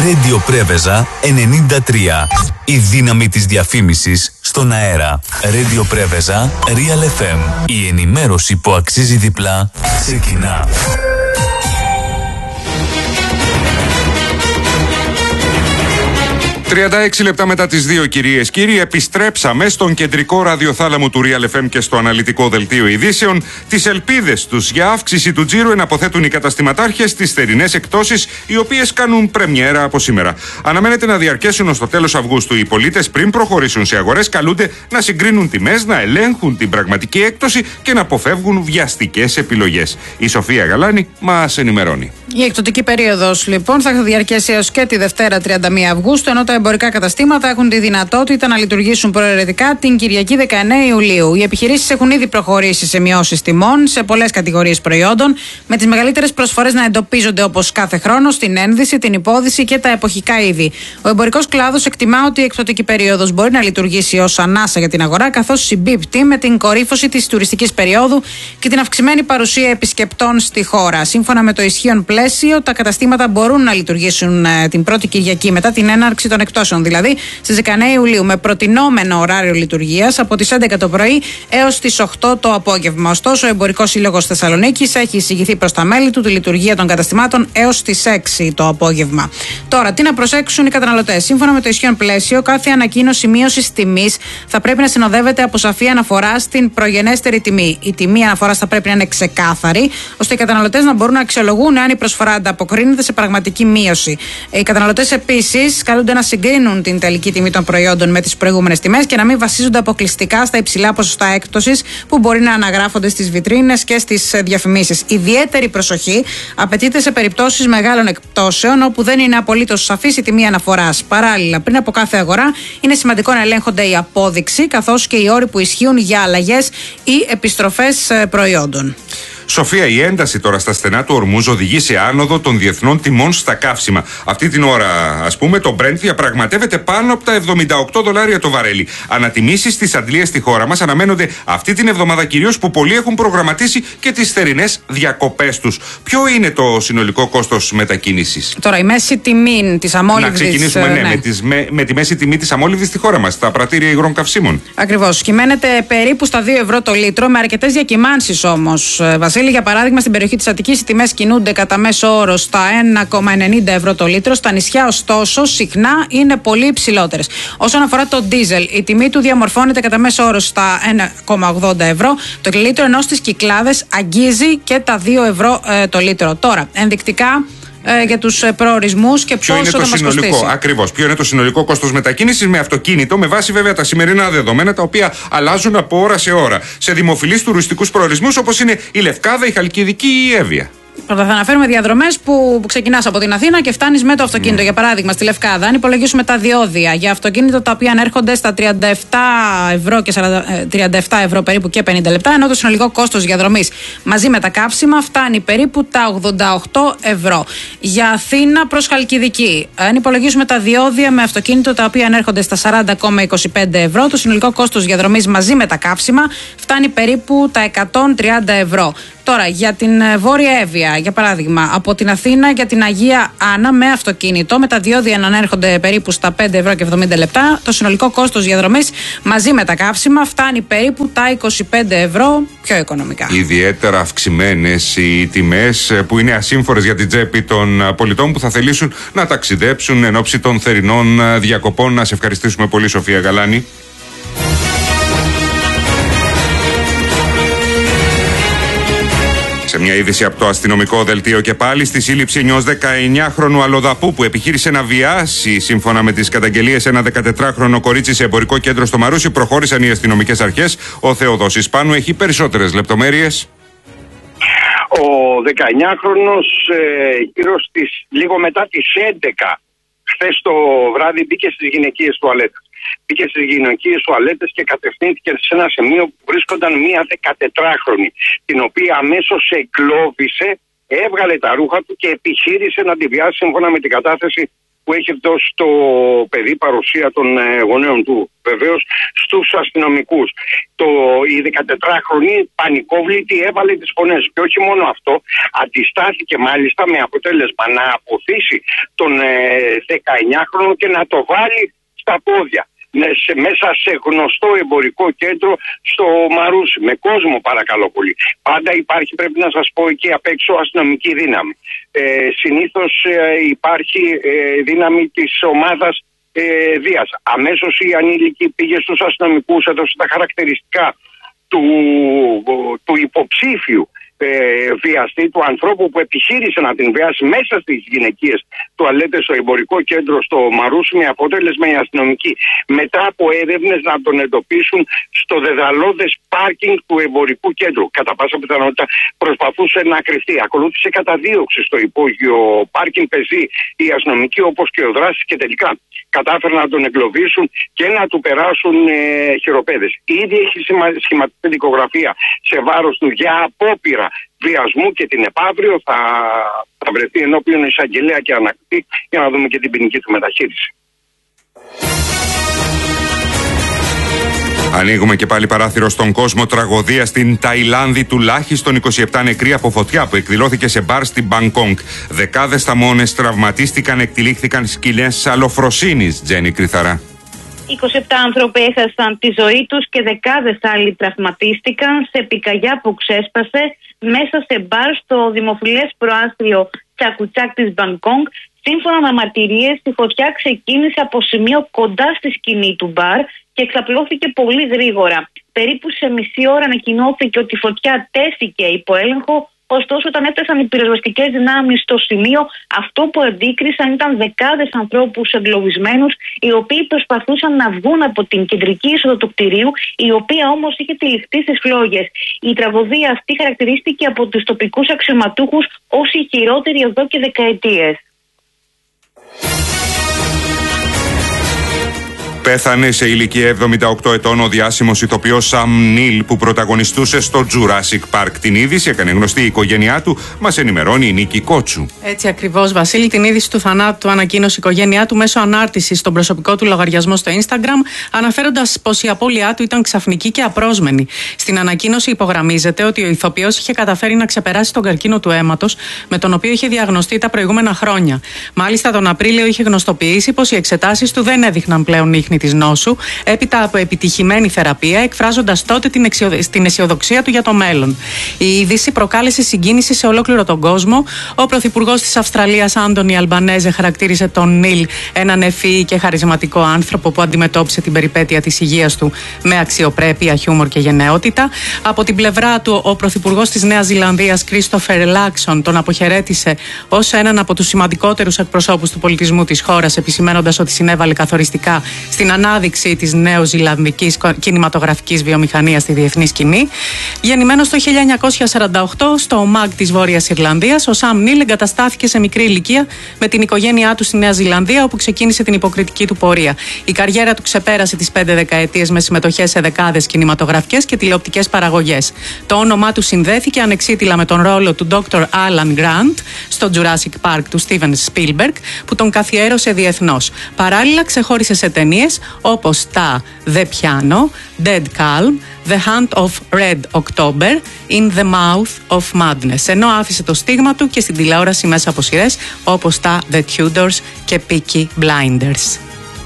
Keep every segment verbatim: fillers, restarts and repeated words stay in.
Radio Πρέβεζα ενενήντα τρία. Η δύναμη της διαφήμισης στον αέρα. Radio Πρέβεζα Real εφ εμ. Η ενημέρωση που αξίζει διπλά ξεκινά. τριάντα έξι λεπτά μετά τις δύο, κυρίες κύριοι, επιστρέψαμε στον κεντρικό ραδιοθάλαμο του Real εφ εμ και στο αναλυτικό δελτίο ειδήσεων. Τις ελπίδες τους για αύξηση του τζίρου εναποθέτουν οι καταστηματάρχες στις θερινές εκπτώσεις, οι οποίες κάνουν πρεμιέρα από σήμερα. Αναμένεται να διαρκέσουν ως το τέλος Αυγούστου. Οι πολίτες, πριν προχωρήσουν σε αγορές, καλούνται να συγκρίνουν τιμές, να ελέγχουν την πραγματική έκπτωση και να αποφεύγουν βιαστικές επιλογές. Η Σοφία Γαλάνη μας ενημερώνει. Η εκπτωτική περίοδος, λοιπόν, θα διαρκέσει έως και τη Δευτέρα τριάντα μία Αυγούστου, ενώ τα εμπορικά καταστήματα έχουν τη δυνατότητα να λειτουργήσουν προαιρετικά την Κυριακή δεκαεννέα Ιουλίου. Οι επιχειρήσεις έχουν ήδη προχωρήσει σε μειώσεις τιμών σε πολλές κατηγορίες προϊόντων, με τις μεγαλύτερες προσφορές να εντοπίζονται όπως κάθε χρόνο στην ένδυση, την υπόδυση και τα εποχικά είδη. Ο εμπορικός κλάδος εκτιμά ότι η εκπτωτική περίοδος μπορεί να λειτουργήσει ως ανάσα για την αγορά, καθώς συμπίπτει με την κορύφωση της τουριστικής περίοδου και την αυξημένη παρουσία επισκεπτών στη χώρα. Σύμφωνα με το ισχύον πλαίσιο, τα καταστήματα μπορούν να λειτουργήσουν ε, την πρώτη Κυριακή μετά την έναρξη των εκπτώσεων, δηλαδή στις δεκαεννέα Ιουλίου, με προτινόμενο ωράριο λειτουργίας από τις έντεκα το πρωί έως τις οκτώ το απόγευμα. Ωστόσο, ο Εμπορικός Σύλλογος Θεσσαλονίκης έχει εισηγηθεί προς τα μέλη του τη λειτουργία των καταστημάτων έως τις έξι το απόγευμα. Τώρα, τι να προσέξουν οι καταναλωτές. Σύμφωνα με το ισχύον πλαίσιο, κάθε ανακοίνωση μείωσης τιμής θα πρέπει να συνοδεύεται από σαφή αναφορά στην προγενέστερη τιμή. Η τιμή αναφοράς θα πρέπει να είναι ξεκάθαρη, ώστε οι καταναλωτές να μπορούν να αξιολογούν αν η προσφορά ανταποκρίνεται σε πραγματική μείωση. Οι καταναλωτές επίσης καλούνται να συγκρίνουν την τελική τιμή των προϊόντων με τις προηγούμενες τιμές και να μην βασίζονται αποκλειστικά στα υψηλά ποσοστά έκπτωσης που μπορεί να αναγράφονται στις βιτρίνες και στις διαφημίσεις. Ιδιαίτερη προσοχή απαιτείται σε περιπτώσεις μεγάλων εκπτώσεων, όπου δεν είναι απολύτως σαφής η τιμή αναφοράς. Παράλληλα, πριν από κάθε αγορά, είναι σημαντικό να ελέγχονται η απόδειξη καθώς και οι όροι που ισχύουν για αλλαγές ή επιστροφές προϊόντων. Σοφία, η ένταση τώρα στα στενά του Ορμούζ οδηγεί σε άνοδο των διεθνών τιμών στα καύσιμα. Αυτή την ώρα, ας πούμε, το Brent διαπραγματεύεται πάνω από τα εβδομήντα οκτώ δολάρια το βαρέλι. Ανατιμήσεις στις αντλίες στη χώρα μας αναμένονται αυτή την εβδομάδα, κυρίως που πολλοί έχουν προγραμματίσει και τις θερινές διακοπές τους. Ποιο είναι το συνολικό κόστος μετακίνησης? Τώρα, η μέση τιμή της αμόλυβδης. Να ξεκινήσουμε, ναι, ναι. Με, τις, με, με τη μέση τιμή της αμόλυβδης στη χώρα μας, στα πρατήρια υγρών καυσίμων. Ακριβώς. Κυμαίνεται περίπου στα δύο ευρώ το λίτρο, με αρκετές διακυμάνσεις όμως. Για παράδειγμα, στην περιοχή της Αττικής οι τιμές κινούνται κατά μέσο όρο στα ένα κόμμα ενενήντα ευρώ το λίτρο. Στα νησιά, ωστόσο, συχνά είναι πολύ υψηλότερες. Όσον αφορά το ντίζελ, η τιμή του διαμορφώνεται κατά μέσο όρο στα ένα κόμμα ογδόντα ευρώ το λίτρο, ενώ στις Κυκλάδες αγγίζει και τα δύο ευρώ ε, το λίτρο. Τώρα, ενδεικτικά ε, για τους προορισμούς και ποιο πόσο είναι το θα μας συνολικό, κοστίσει. ακριβώς, ποιο είναι το συνολικό κόστος μετακίνησης με αυτοκίνητο, με βάση βέβαια τα σημερινά δεδομένα, τα οποία αλλάζουν από ώρα σε ώρα, σε δημοφιλείς τουριστικούς προορισμούς όπως είναι η Λευκάδα, η Χαλκιδική ή η Εύβοια. Πρώτα θα αναφέρουμε διαδρομές που ξεκινάς από την Αθήνα και φτάνεις με το αυτοκίνητο. Mm. Για παράδειγμα, στη Λευκάδα, αν υπολογίσουμε τα διόδια για αυτοκίνητο, τα οποία ανέρχονται στα τριάντα επτά ευρώ και σαράντα, τριάντα επτά ευρώ περίπου και πενήντα λεπτά, ενώ το συνολικό κόστος διαδρομής μαζί με τα καύσιμα φτάνει περίπου τα ογδόντα οκτώ ευρώ. Για Αθήνα προς Χαλκιδική, αν υπολογίσουμε τα διόδια με αυτοκίνητο, τα οποία ανέρχονται στα σαράντα κόμμα είκοσι πέντε ευρώ, το συνολικό κόστος διαδρομής μαζί με τα καύσιμα φτάνει περίπου τα εκατόν τριάντα ευρώ. Τώρα, για την Βόρεια Εύβοια, για παράδειγμα, από την Αθήνα για την Αγία Άννα με αυτοκίνητο, με τα διόδια να ανέρχονται περίπου στα πέντε ευρώ και εβδομήντα λεπτά, το συνολικό κόστος διαδρομής μαζί με τα καύσιμα φτάνει περίπου τα είκοσι πέντε ευρώ πιο οικονομικά. Ιδιαίτερα αυξημένες οι τιμές που είναι ασύμφορες για την τσέπη των πολιτών που θα θελήσουν να ταξιδέψουν εν ώψη των θερινών διακοπών. Να σε ευχαριστήσουμε πολύ, Σοφία Γαλάνη. Σε μια είδηση από το αστυνομικό δελτίο και πάλι, στη σύλληψη ενός δεκαεννιάχρονου αλλοδαπού που επιχείρησε να βιάσει, σύμφωνα με τις καταγγελίες, ένα δεκατετράχρονο κορίτσι σε εμπορικό κέντρο στο Μαρούσι, προχώρησαν οι αστυνομικές αρχές. Ο Θεοδόσης Πάνου έχει περισσότερες λεπτομέρειες. Ο δεκαεννιάχρονος ε, γύρω στις, λίγο μετά τις έντεκα χθες το βράδυ μπήκε στις γυναικείες τουαλέτες. Μπήκε στις γυναικείες τουαλέτες και κατευθύνθηκε σε ένα σημείο που βρίσκονταν μία δεκατετράχρονη, την οποία αμέσως εγκλώβησε έβγαλε τα ρούχα του και επιχείρησε να τη βιάσει σύμφωνα με την κατάθεση που έχει δώσει το παιδί παρουσία των ε, γονέων του, βεβαίως στους αστυνομικούς. Το, η δεκατετράχρονη πανικόβλητη έβαλε τις φωνές και όχι μόνο αυτό, αντιστάθηκε μάλιστα με αποτέλεσμα να αποθήσει τον ε, δεκαεννιάχρονο και να το βάλει στα πόδια. Σε, μέσα σε γνωστό εμπορικό κέντρο στο Μαρούσι, με κόσμο παρακαλώ πολύ. Πάντα υπάρχει, πρέπει να σας πω, εκεί απ' έξω αστυνομική δύναμη. Ε, συνήθως ε, υπάρχει ε, δύναμη της ομάδας ε, Δίας. Αμέσως η ανήλικη πήγε στους αστυνομικούς, έδωσε τα χαρακτηριστικά του, του υποψήφιου ε, βιαστή, του ανθρώπου που επιχείρησε να την βιάσει μέσα στις γυναικείες τουαλέτες στο εμπορικό κέντρο στο Μαρούσι, με αποτέλεσμα οι αστυνομικοί μετά από έρευνες να τον εντοπίσουν στο δεδαλώδες πάρκινγκ του εμπορικού κέντρου. Κατά πάσα πιθανότητα προσπαθούσε να κρυφτεί. Ακολούθησε καταδίωξη στο υπόγειο πάρκινγκ πεζή οι αστυνομικοί, όπως και ο δράστης, και τελικά κατάφεραν να τον εγκλωβίσουν και να του περάσουν ε, χειροπέδες. Ήδη έχει σχηματιστεί δικογραφία σε βάρος του για απόπειρα βιασμού και την επαύριο θα, θα βρεθεί ενώπιον εισαγγελέα και ανακτή για να δούμε και την ποινική του μεταχείριση. Ανοίγουμε και πάλι παράθυρο στον κόσμο. Τραγωδία στην Ταϊλάνδη. Τουλάχιστον είκοσι επτά νεκροί από φωτιά που εκδηλώθηκε σε μπαρ στην Μπανκόκ. Δεκάδες θαμώνες τραυματίστηκαν, εκτυλίχθηκαν σκηνές αλλοφροσύνης. Τζένι Κρυθαρά. είκοσι επτά άνθρωποι έχασαν τη ζωή τους και δεκάδες άλλοι τραυματίστηκαν σε πυρκαγιά που ξέσπασε μέσα σε μπαρ στο δημοφιλές προάστιο Τσακουτσάκ της Μπανκόκ. Σύμφωνα με μαρτυρίες, η φωτιά ξεκίνησε από σημείο κοντά στη σκηνή του μπαρ και εξαπλώθηκε πολύ γρήγορα. Περίπου σε μισή ώρα ανακοινώθηκε ότι η φωτιά τέθηκε υπό έλεγχο, ωστόσο όταν έφτασαν οι πυροσβεστικές δυνάμεις στο σημείο, αυτό που αντίκρισαν ήταν δεκάδες ανθρώπους εγκλωβισμένους, οι οποίοι προσπαθούσαν να βγουν από την κεντρική είσοδο του κτηρίου, η οποία όμως είχε τυλιχτεί στις φλόγες. Η τραγωδία αυτή χαρακτηρίστηκε από τους τοπικούς αξιωματούχους ως η χειρότερη εδώ και δεκαετίες. Πέθανε σε ηλικία εβδομήντα οκτώ ετών ο διάσημος ηθοποιός Σαμ Νίλ που πρωταγωνιστούσε στο Jurassic Park. Την είδηση έκανε γνωστή η οικογένειά του, μας ενημερώνει η Νίκη Κότσου. Έτσι ακριβώς, Βασίλη, την είδηση του θανάτου του ανακοίνωσε η οικογένειά του μέσω ανάρτησης στον προσωπικό του λογαριασμό στο Instagram, αναφέροντας πως η απώλειά του ήταν ξαφνική και απρόσμενη. Στην ανακοίνωση υπογραμμίζεται ότι ο ηθοποιός είχε καταφέρει να ξεπεράσει τον καρκίνο του αίματος, με τον οποίο είχε διαγνωστεί τα προηγούμενα χρόνια. Μάλιστα, τον Απρίλιο είχε γνωστοποιήσει πως οι εξετάσεις του δεν έδειχναν πλέον ίχνη της νόσου, έπειτα από επιτυχημένη θεραπεία, εκφράζοντας τότε την, αισιο... την αισιοδοξία του για το μέλλον. Η είδηση προκάλεσε συγκίνηση σε ολόκληρο τον κόσμο. Ο πρωθυπουργός της Αυστραλίας, Άντονι Αλμπανέζε, χαρακτήρισε τον Νίλ έναν ευφυή και χαρισματικό άνθρωπο που αντιμετώπισε την περιπέτεια της υγείας του με αξιοπρέπεια, χιούμορ και γενναιότητα. Από την πλευρά του, ο πρωθυπουργός της Νέας Ζηλανδίας, Κρίστοφερ Λάξον, τον αποχαιρέτησε ως έναν από τους σημαντικότερους εκπροσώπους του πολιτισμού της χώρας, επισημένοντας ότι συνέβαλε καθοριστικά στην ανάδειξη της νεοζηλανδικής κινηματογραφικής βιομηχανίας στη διεθνή σκηνή. Γεννημένος το χίλια εννιακόσια σαράντα οκτώ στο Ομάγ της Βόρειας Ιρλανδίας, ο Σαμ Νίλ εγκαταστάθηκε σε μικρή ηλικία με την οικογένειά του στη Νέα Ζηλανδία, όπου ξεκίνησε την υποκριτική του πορεία. Η καριέρα του ξεπέρασε τις πέντε δεκαετίες με συμμετοχές σε δεκάδες κινηματογραφικές και τηλεοπτικές παραγωγές. Το όνομά του συνδέθηκε ανεξίτηλα με τον ρόλο του ντόκτορ Alan Grant στο Jurassic Park του Steven Spielberg, που τον καθιέρωσε διεθνώς. Παράλληλα, ξεχώρισε σε ταινίες όπως τα The Piano, Dead Calm, The Hunt of Red October, In the Mouth of Madness, ενώ άφησε το στίγμα του και στην τηλεόραση μέσα από σειρές όπως τα The Tudors και Peaky Blinders.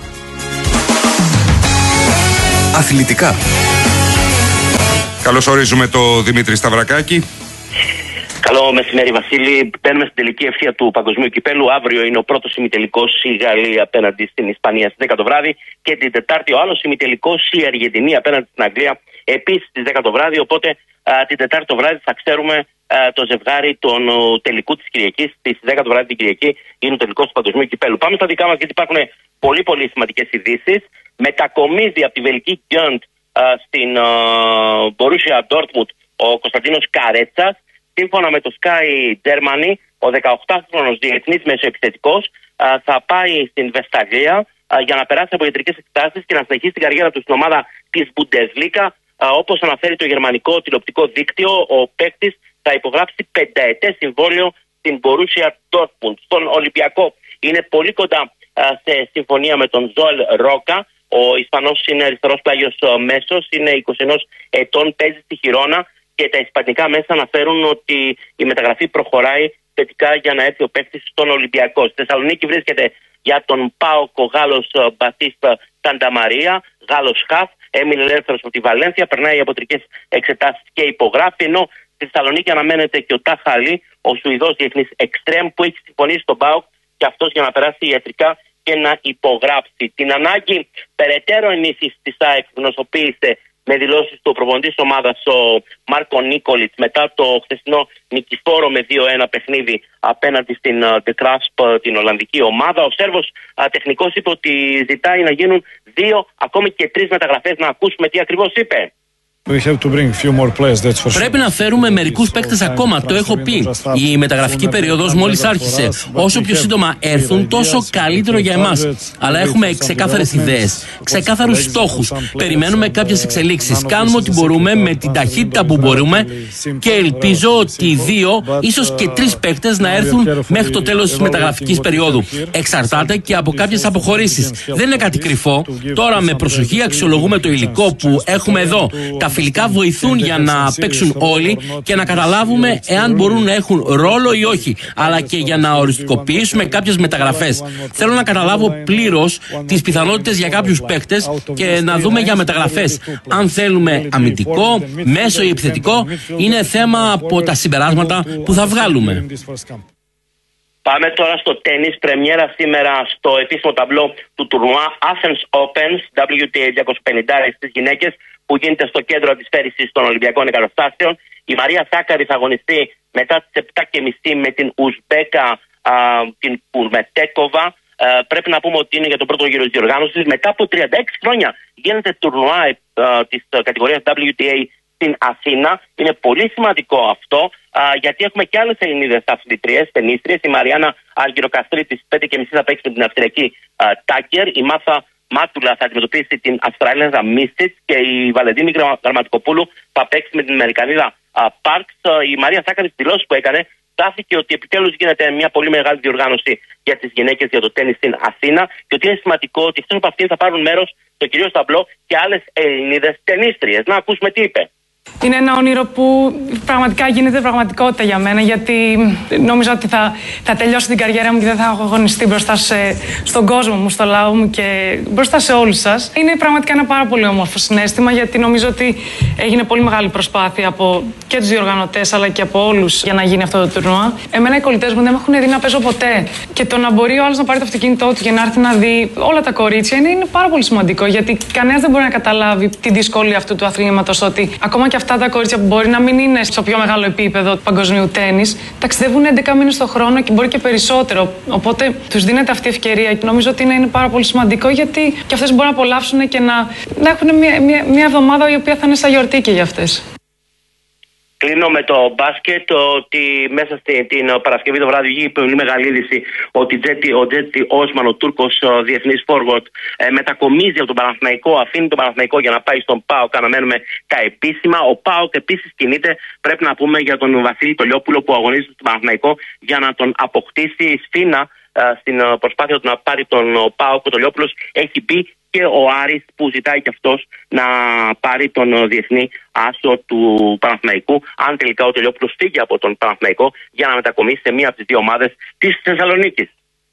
Αθλητικά. Καλώς ορίζουμε το Δημήτρη Σταυρακάκη. Καλό μεσημέρι, Βασίλη. Μπαίνουμε στην τελική ευθεία του Παγκοσμίου Κυπέλου. Αύριο είναι ο πρώτος ημιτελικός, η Γαλλία απέναντι στην Ισπανία στις δέκα το βράδυ. Και την Τετάρτη ο άλλος ημιτελικός, η Αργεντινή απέναντι στην Αγγλία, επίσης στις δέκα το βράδυ. Οπότε α, την Τετάρτη το βράδυ θα ξέρουμε α, το ζευγάρι των ο, τελικού της Κυριακής. Στις δέκα το βράδυ την Κυριακή είναι ο τελικός του Παγκοσμίου Κυπέλου. Πάμε στα δικά μας, γιατί υπάρχουν πολύ πολύ σημαντικές ειδήσεις. Μετακομίζει από τη Βελική Γκιόντ στην Μπορούσια Ντόρτμουντ ο Κωνσταντίνος Καρέτσας. Σύμφωνα με το Sky Germany, ο δεκαοκτάχρονος διεθνής μεσοεπιθετικός θα πάει στην Βεσταγία για να περάσει από ιατρικές εξετάσεις και να συνεχίσει την καριέρα του στην ομάδα της Bundesliga. Όπως αναφέρει το γερμανικό τηλεοπτικό δίκτυο, ο παίκτης θα υπογράψει πενταετές συμβόλαιο στην Borussia Dortmund. Στον Ολυμπιακό είναι πολύ κοντά σε συμφωνία με τον Ζωέλ Ρόκα. Ο Ισπανός είναι αριστερός πλάγιος μέσος, είναι είκοσι ένα ετών, παίζει στη Χιρόνα και τα ισπανικά μέσα αναφέρουν ότι η μεταγραφή προχωράει θετικά για να έρθει ο παίκτης στον Ολυμπιακό. Στη Θεσσαλονίκη βρίσκεται για τον ΠΑΟΚ ο Γάλλος Μπατίστα Σανταμαρία, Γάλλος χαφ, έμεινε ελεύθερος από τη Βαλένθια, περνάει οι αποτρικές εξετάσεις και υπογράφει, ενώ στη Θεσσαλονίκη αναμένεται και ο Τάχα Αλή, ο Σουηδός διεθνής εξτρέμ που έχει συμφωνήσει στον ΠΑΟΚ και αυτός για να περάσει ιατρικά και να υπογράψει. Την ανάγκη περαιτέρω ενίσχυσης της ΑΕΚ γνωστοποίησε με δηλώσεις του προπονητής της ομάδας ο Μάρκο Νίκολιτς μετά το χθεσινό νικηφόρο με δύο ένα παιχνίδι απέναντι στην De Graaf, την Ολλανδική ομάδα. Ο Σέρβος τεχνικός είπε ότι ζητάει να γίνουν δύο ακόμη και τρεις μεταγραφές. Να ακούσουμε τι ακριβώς είπε. Πρέπει να φέρουμε μερικούς παίκτες ακόμα, το έχω πει. Η μεταγραφική περίοδος μόλις άρχισε. Όσο πιο σύντομα έρθουν, τόσο καλύτερο για εμάς. Αλλά έχουμε ξεκάθαρες ιδέες, ξεκάθαρους στόχους. Περιμένουμε κάποιες εξελίξεις. Κάνουμε ό,τι μπορούμε με την ταχύτητα που μπορούμε και ελπίζω ότι δύο, ίσως και τρεις παίκτες να έρθουν μέχρι το τέλος της μεταγραφικής περίοδου. Εξαρτάται και από κάποιες αποχωρήσεις. Δεν είναι κάτι κρυφό. Τώρα με προσοχή αξιολογούμε το υλικό που έχουμε εδώ. Τα φιλικά βοηθούν για να παίξουν όλοι και να καταλάβουμε εάν μπορούν να έχουν ρόλο ή όχι, αλλά και για να οριστικοποιήσουμε κάποιες μεταγραφές. Θέλω να καταλάβω πλήρως τις πιθανότητες για κάποιους παίκτες και να δούμε για μεταγραφές. Αν θέλουμε αμυντικό, μέσο ή επιθετικό, είναι θέμα από τα συμπεράσματα που θα βγάλουμε. Πάμε τώρα στο τένις. Πρεμιέρα σήμερα στο επίσημο ταμπλό του τουρνουά Athens Opens ντάμπλιου τι έι διακόσια πενήντα στις γυναίκες, που γίνεται στο κέντρο αντισφαίρησης των Ολυμπιακών Εγκαταστάσεων. Η Μαρία Σάκαρη θα αγωνιστεί μετά τις επτά και μισή με την Ουσμπέκα, α, την Κουρμετέκοβα. Α, πρέπει να πούμε ότι είναι για τον πρώτο γύρο της διοργάνωσης. Μετά από τριάντα έξι χρόνια γίνεται τουρνουά α, της κατηγορίας ντάμπλιου τι έι στην Αθήνα. Είναι πολύ σημαντικό αυτό, α, γιατί έχουμε και άλλες Ελληνίδες αθλητρίες, τενίστριες. Η Μαριάννα Αργυροκαστρή στις πέντε και μισή θα παίξει με την Αυστριακή Τάκερ. Η Μάθα Μάτουλα θα αντιμετωπίσει την Αυστραλέζα Μίστιτς και η Βαλεντίνη Γραμματικοπούλου θα παίξει με την Αμερικανίδα Πάρξ. Η Μαρία Σάκαρη στις δηλώσεις που έκανε στάθηκε ότι επιτέλους γίνεται μια πολύ μεγάλη διοργάνωση για τις γυναίκες για το τένις στην Αθήνα και ότι είναι σημαντικό ότι εκτός από αυτήν θα πάρουν μέρος στο κυρίως ταμπλό και άλλες Ελληνίδες τενίστριες. Να ακούσουμε τι είπε. Είναι ένα όνειρο που πραγματικά γίνεται πραγματικότητα για μένα, γιατί νόμιζα ότι θα, θα τελειώσει την καριέρα μου και δεν θα έχω αγωνιστεί μπροστά σε, στον κόσμο μου, στο λαό μου και μπροστά σε όλους σας. Είναι πραγματικά ένα πάρα πολύ όμορφο συναίσθημα, γιατί νομίζω ότι έγινε πολύ μεγάλη προσπάθεια από και τους διοργανωτές αλλά και από όλους για να γίνει αυτό το τουρνουά. Εμένα οι κολλητές μου δεν με έχουν δει να παίζω ποτέ. Και το να μπορεί ο άλλος να πάρει το αυτοκίνητό του και να έρθει να δει όλα τα κορίτσια είναι, είναι πάρα πολύ σημαντικό, γιατί κανένας δεν μπορεί να καταλάβει τη δυσκολία αυτού του αθλήματος, ότι ακόμα και αυτά τα κορίτσια που μπορεί να μην είναι στο πιο μεγάλο επίπεδο του παγκοσμίου τένις, ταξιδεύουν έντεκα μήνες το χρόνο και μπορεί και περισσότερο. Οπότε τους δίνεται αυτή η ευκαιρία και νομίζω ότι είναι, είναι πάρα πολύ σημαντικό, γιατί και αυτές μπορούν να απολαύσουν και να, να έχουν μια, μια, μια εβδομάδα η οποία θα είναι σαν γιορτή και για αυτές. Κλείνω με το μπάσκετ, ότι μέσα στην την Παρασκευή το βράδυ βγήκε πολύ μεγάλη είδηση ότι ο Τζέτι Όσμαν, ο Τούρκος διεθνής forward, μετακομίζει από τον Παναθηναϊκό, αφήνει τον Παναθηναϊκό για να πάει στον ΠΑΟΚ. Αναμένουμε τα επίσημα. Ο ΠΑΟΚ επίσης κινείται, πρέπει να πούμε, για τον Βασίλη Τολιόπουλο που αγωνίζεται στον Παναθηναϊκό για να τον αποκτήσει. Σφίνα στην προσπάθεια του να πάρει τον ΠΑΟΚ. Ο Τολιόπουλος έχει πει, και ο Άρης που ζητάει και αυτός να πάρει τον διεθνή άσο του Παναθηναϊκού, αν τελικά ο Τελειόπουλος φύγει από τον Παναθηναϊκό για να μετακομίσει σε μία από τις δύο ομάδες της Θεσσαλονίκης.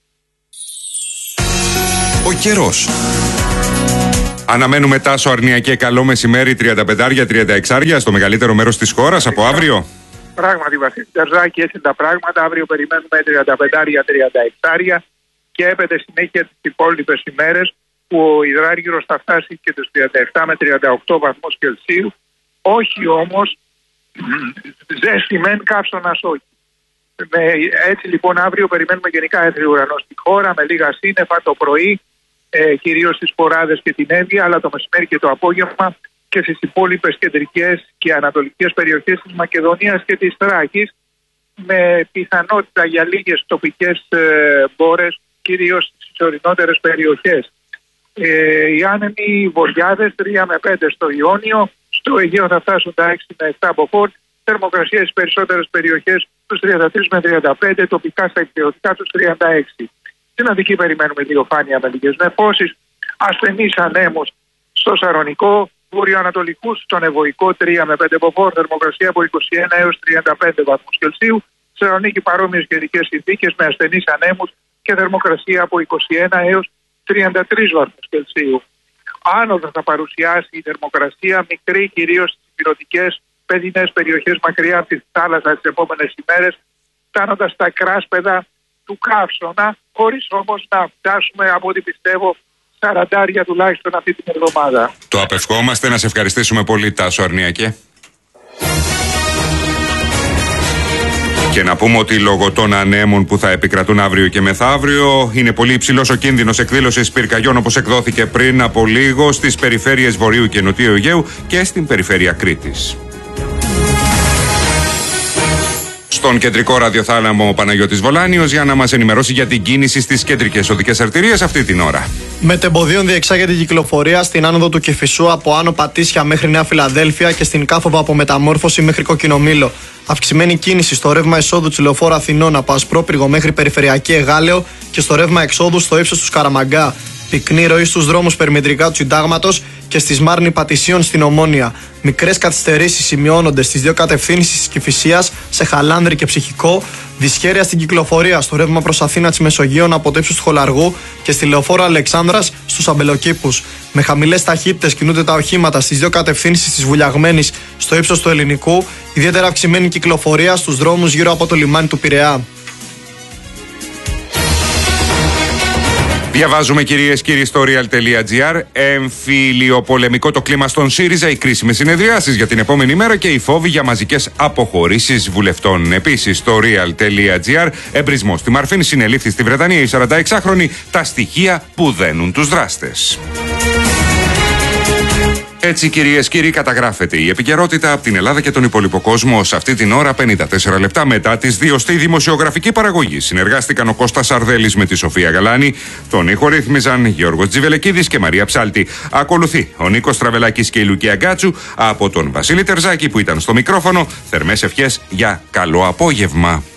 Ο καιρός. Αναμένουμε τάσο αρνιακέ καλό μεσημέρι, τριάντα πέντε τριάντα έξι στο μεγαλύτερο μέρος της χώρας από αύριο. Πράγματι, Βασίλη Τερζάκη, έτσι τα πράγματα. Αύριο περιμένουμε τριάντα πέντε τριάντα έξι και έπεται συνέχεια τις υπόλοιπες ημέρες, που ο υδράργυρος θα φτάσει και τους τριάντα επτά με τριάντα οκτώ βαθμούς Κελσίου. Όχι όμως ζέστη μεν, καύσωνας όχι. Με, έτσι λοιπόν αύριο περιμένουμε γενικά έθριο ουρανό στη χώρα, με λίγα σύννεφα το πρωί, ε, κυρίως στις Ποράδες και την Εύβοια, αλλά το μεσημέρι και το απόγευμα και στις υπόλοιπες κεντρικές και ανατολικές περιοχές της Μακεδονίας και της Θράκης, με πιθανότητα για λίγες τοπικές ε, μπόρες, κυρίως στις ορεινότερες περιοχές. Ε, οι άνεμοι βοριάδες τρία με πέντε στο Ιόνιο, στο Αιγαίο θα φτάσουν τα έξι με επτά από Φόρ Θερμοκρασία στις περισσότερες περιοχές τους τριάντα τρία με τριάντα πέντε, τοπικά στα υπηρετικά τους τριάντα έξι. Στην Αττική περιμένουμε ηλιοφάνεια με λίγες νεφώσεις, ασθενείς ανέμους στο Σαρονικό, βορειοανατολικούς στον Ευωικό τρία με πέντε μποφόρ, θερμοκρασία από είκοσι ένα έως τριάντα πέντε βαθμούς Κελσίου. Στη Θεσσαλονίκη παρόμοιες καιρικές συνθήκες με ασθενείς ανέμους και θερμοκρασία από είκοσι ένα έως τριάντα τρεις βαθμούς Κελσίου. Άνοδο θα παρουσιάσει η θερμοκρασία, μικρή κυρίως στις υπηρετικές παιδινές περιοχές μακριά από τη θάλασσα τις επόμενες ημέρες, φτάνοντας στα κράσπεδα του Καύσωνα, χωρίς όμως να φτάσουμε, από ό,τι πιστεύω, σαραντάρια τουλάχιστον αυτή την εβδομάδα. Το απευχόμαστε. Να σε ευχαριστήσουμε πολύ, Τάσο Αρνιακέ. Και να πούμε ότι λόγω των ανέμων που θα επικρατούν αύριο και μεθαύριο, είναι πολύ υψηλός ο κίνδυνος εκδήλωσης πυρκαγιών, όπως εκδόθηκε πριν από λίγο στις περιφέρειες Βορείου και Νοτιού Αιγαίου και στην περιφέρεια Κρήτης. Στον κεντρικό ραδιοθάλαμο ο Παναγιώτης Βολάνιος για να μας ενημερώσει για την κίνηση στις κεντρικές οδικές αρτηρίες αυτή την ώρα. Μετεμποδίων διεξάγεται η κυκλοφορία στην άνοδο του Κηφισού από Άνω Πατήσια μέχρι Νέα Φιλαδέλφια και στην Κάφοβα από Μεταμόρφωση μέχρι Κοκκινομήλο. Αυξημένη κίνηση στο ρεύμα εισόδου της Λεωφόρου Αθηνών από Ασπρόπυργο μέχρι Περιφερειακή Εγάλεο και στο ρεύμα εξόδου στο ύψος του Σκαραμαγκά. Πυκνή ροή στους δρόμους περιμετρικά του Συντάγματος και στη Σμάρνη Πατησίων στην Ομόνια. Μικρές καθυστερήσεις σημειώνονται στις δύο κατευθύνσεις της Κηφισίας, σε Χαλάνδρη και Ψυχικό. Δυσχέρεια στην κυκλοφορία στο ρεύμα προς Αθήνα της Μεσογείων από το ύψος του Χολαργού και στη Λεωφόρο Αλεξάνδρας στους Αμπελοκήπους. Με χαμηλές ταχύτητες κινούνται τα οχήματα στις δύο κατευθύνσεις της Βουλιαγμένης στο ύψος του Ελληνικού. Ιδιαίτερα αυξημένη κυκλοφορία στους δρόμους γύρω από το λιμάνι του Πειραιά. Διαβάζουμε, κυρίες και κύριοι, στο real.gr. Εμφυλιοπολεμικό το κλίμα στον ΣΥΡΙΖΑ, οι κρίσιμες συνεδριάσεις για την επόμενη μέρα και οι φόβοι για μαζικές αποχωρήσεις βουλευτών. Επίσης, στο real.gr. Εμπρισμός στη Μαρφίν, συνελήφθη στη Βρετανία η σαρανταεξάχρονη, τα στοιχεία που δένουν τους δράστες. Έτσι, κυρίες και κύριοι, καταγράφεται η επικαιρότητα από την Ελλάδα και τον υπόλοιπο κόσμο σε αυτή την ώρα, πενήντα τέσσερα λεπτά μετά τις δύο. Στη δημοσιογραφική παραγωγή συνεργάστηκαν ο Κώστας Αρδέλης με τη Σοφία Γαλάνη, τον ήχο ρύθμιζαν Γιώργος Τζιβελεκίδης και Μαρία Ψάλτη. Ακολουθεί ο Νίκος Τραβελάκης και η Λουκία Γκάτσου. Από τον Βασίλη Τερζάκη που ήταν στο μικρόφωνο, θερμές ευχές για καλό απόγευμα.